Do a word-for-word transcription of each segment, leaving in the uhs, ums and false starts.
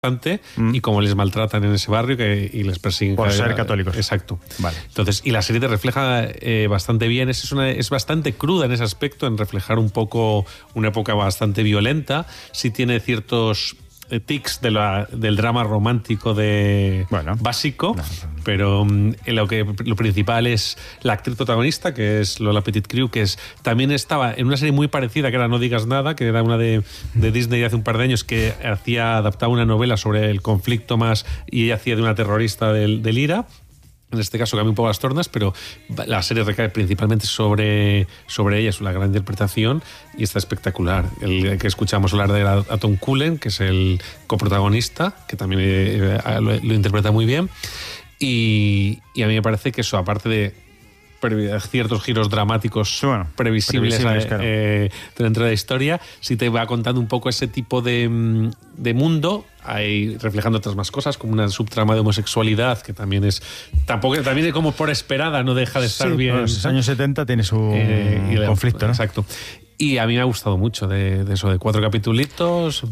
mm. y cómo les maltratan en ese barrio que, y les persiguen por ser católicos. Exacto. Vale. Entonces, y la serie te refleja eh, bastante bien, es, es, una, es bastante cruda en ese aspecto, en reflejar un poco una época bastante violenta. Sí tiene ciertos tics de la, del drama romántico de bueno, básico, no, pero um, lo que lo principal es la actriz protagonista, que es Lola Petitcrew, que es también estaba en una serie muy parecida, que era No digas nada, que era una de, de Disney hace un par de años, que hacía adaptaba una novela sobre el conflicto más, y ella hacía de una terrorista del, del IRA. En este caso cambia un poco las tornas, pero la serie recae principalmente sobre, sobre ella, es una gran interpretación y está espectacular. El que escuchamos hablar de a Tom Cullen, que es el coprotagonista, que también eh, lo, lo interpreta muy bien. Y, y a mí me parece que eso, aparte de ciertos giros dramáticos bueno, previsibles, previsibles claro. eh, dentro de la historia, si te va contando un poco ese tipo de, de mundo, ahí reflejando otras más cosas, como una subtrama de homosexualidad, que también es tampoco también como por esperada, no deja de estar sí, bien. En los años setenta tiene su eh, y conflicto, ¿no? Exacto. Y a mí me ha gustado mucho de, de eso, de cuatro capitulitos,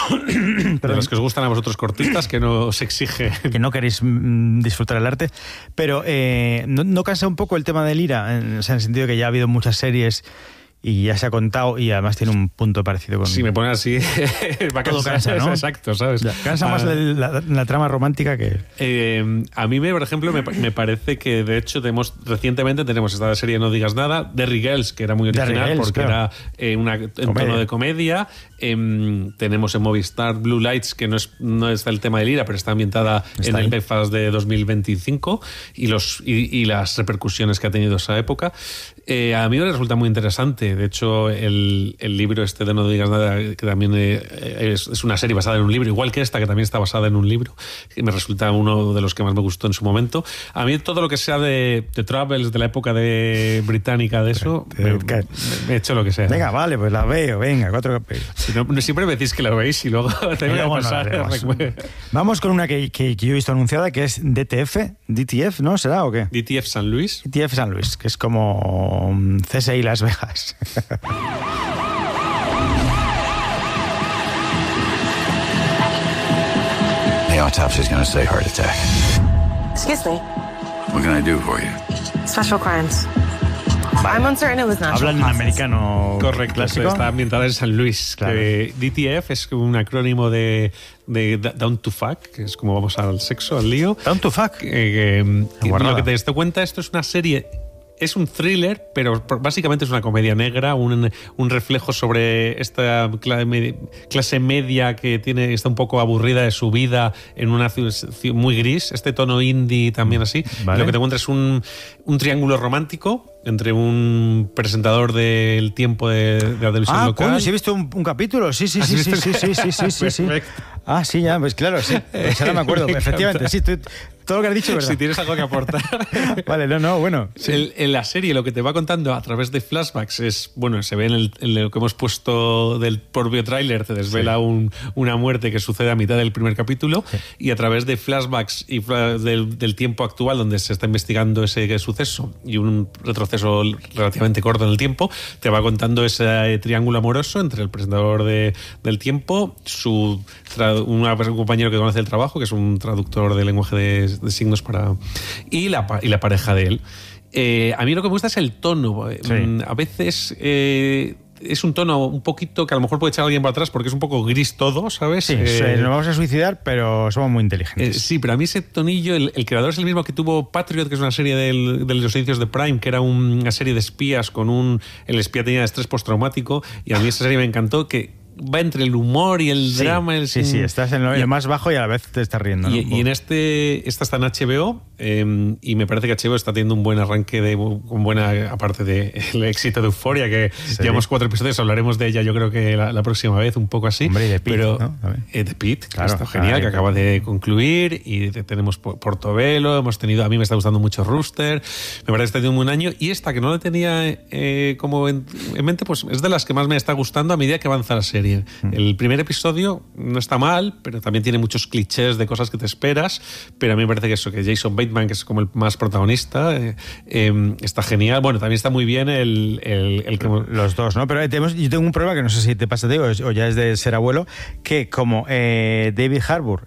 de los que os gustan a vosotros cortistas, que no os exige. Que no queréis mm, disfrutar el arte. Pero eh, ¿no, ¿no cansa un poco el tema del IRA? En, o sea, en el sentido de que ya ha habido muchas series y ya se ha contado y además tiene un punto parecido con... Si me ponen así, va a todo cansar, cansa, ¿no? Exacto, ¿sabes? Ya, cansa ah, más la, la, la trama romántica que... Eh, a mí, me, por ejemplo, me, me parece que, de hecho, tenemos recientemente tenemos esta serie No digas nada, Derry Girls, que era muy original Girls, porque claro. era eh, una, en comedia. tono de comedia. Eh, tenemos en Movistar Blue Lights, que no es, no es el tema del IRA, pero está ambientada está en ahí. El Belfast de dos mil veinticinco y, los, y, y las repercusiones que ha tenido esa época. Eh, a mí me resulta muy interesante. De hecho, el, el libro este de No digas nada, que también eh, es, es una serie basada en un libro, igual que esta, que también está basada en un libro, que me resulta uno de los que más me gustó en su momento. A mí todo lo que sea de, de Travels, de la época de británica, de eso, me, me, me he hecho lo que sea. Venga, vale, pues la veo, venga, cuatro... Si no, siempre me decís que lo veis y luego te voy a pasar. No, vamos con una que, que, que yo he visto anunciada, que es D T F, D T F, ¿no? ¿Será o qué? D T F San Luis. D T F San Luis, que es como C S I Las Vegas. The autopsy is going to say heart attack. Excuse me. What can I do for you? Special crimes. I'm uncertain it was natural. Hablan en americano. Correcto, clásico. Está ambientada en San Luis. Claro. Que D T F es un acrónimo de, de Down to Fuck, que es como vamos al sexo, al lío. Down to Fuck. Eh, eh, lo que te das cuenta, esto es una serie. Es un thriller, pero básicamente es una comedia negra, un, un reflejo sobre esta clase media que tiene, está un poco aburrida de su vida en una ciudad muy gris, este tono indie también así. Vale. Lo que te encuentras es un, un triángulo romántico entre un presentador del tiempo de, de la televisión ah, local. Ah, coño, sí he visto un, un capítulo, sí, sí, sí, sí, sí, sí, sí, sí, sí, sí. Ah, sí, ya, pues claro, sí, pues ahora me acuerdo, me efectivamente, sí, tú, todo lo que has dicho es verdad. Si tienes algo que aportar. Vale, no, no, bueno. Sí. El, en la serie lo que te va contando a través de flashbacks es, bueno, se ve en, el, en lo que hemos puesto del propio tráiler, te desvela sí. un, una muerte que sucede a mitad del primer capítulo sí. y a través de flashbacks y del, del tiempo actual donde se está investigando ese suceso y un retroceso relativamente corto en el tiempo, te va contando ese triángulo amoroso entre el presentador de, del tiempo, su un compañero que conoce el trabajo, que es un traductor de lenguaje de, de signos para y la, y la pareja de él. Eh, a mí lo que me gusta es el tono. Sí. A veces eh, es un tono un poquito que a lo mejor puede echar a alguien para atrás porque es un poco gris todo, ¿sabes? Sí, eh, nos vamos a suicidar, pero somos muy inteligentes. Eh, sí, pero a mí ese tonillo, el, el creador es el mismo que tuvo Patriot, que es una serie del, de los inicios de Prime, que era un, una serie de espías con un... El espía tenía estrés postraumático y a mí esa serie me encantó, que va entre el humor y el sí, drama. El sí, sí, estás en lo, y, más bajo y a la vez te estás riendo, ¿no? Y, y en este, esta está en H B O eh, y me parece que H B O está teniendo un buen arranque, de, con buena, aparte del éxito de Euphoria, que sí. llevamos cuatro episodios, hablaremos de ella yo creo que la, la próxima vez, un poco así. Hombre, y de Pitt, pero, ¿no? Eh, de Pitt, claro, que está genial, claro, que acaba de concluir, y de, tenemos Portobello, hemos tenido, a mí me está gustando mucho Rooster, me parece que está teniendo un buen año, y esta que no la tenía eh, como en, en mente, pues es de las que más me está gustando a medida que avanza la serie. serie. Mm. El primer episodio no está mal, pero también tiene muchos clichés de cosas que te esperas, pero a mí me parece que eso, que Jason Bateman, que es como el más protagonista, eh, eh, está genial. Bueno, también está muy bien el, el, el que... Los dos, ¿no? Pero tenemos, yo tengo un problema que no sé si te pasa a ti o, o ya es de ser abuelo, que como eh, David Harbour